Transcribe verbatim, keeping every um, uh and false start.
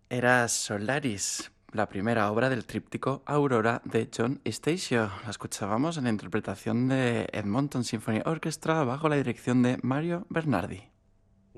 Era Solaris, la primera obra del tríptico Aurora de John Stasio. La escuchábamos en la interpretación de Edmonton Symphony Orchestra bajo la dirección de Mario Bernardi.